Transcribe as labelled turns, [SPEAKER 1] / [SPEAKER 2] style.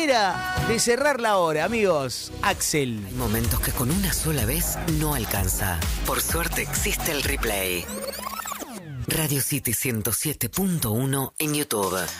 [SPEAKER 1] manera de cerrar la hora, amigos. Axel.
[SPEAKER 2] Hay momentos que con una sola vez no alcanza. Por suerte existe el replay. Radio City 107.1 en YouTube.